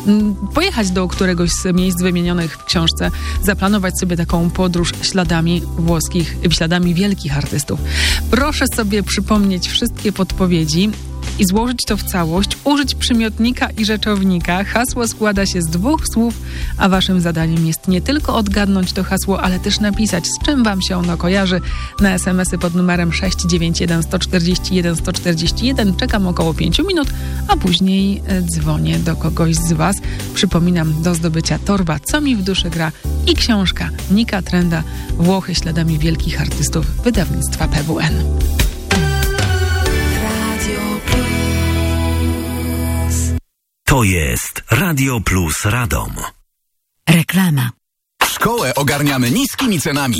pojechać do któregoś z miejsc wymienionych w książce, zaplanować sobie taką podróż śladami wielkich artystów. Proszę sobie przypomnieć wszystkie podpowiedzi i złożyć to w całość, użyć przymiotnika i rzeczownika. Hasło składa się z 2 słów, a waszym zadaniem jest nie tylko odgadnąć to hasło, ale też napisać, z czym wam się ono kojarzy, na SMS-y pod numerem 691 141 141. Czekam około 5 minut, a później dzwonię do kogoś z was. Przypominam, do zdobycia torba Co mi w duszy gra i książka Nika Trenda Włochy śladami wielkich artystów wydawnictwa PWN. To jest Radio Plus Radom. Reklama. Szkołę ogarniamy niskimi cenami.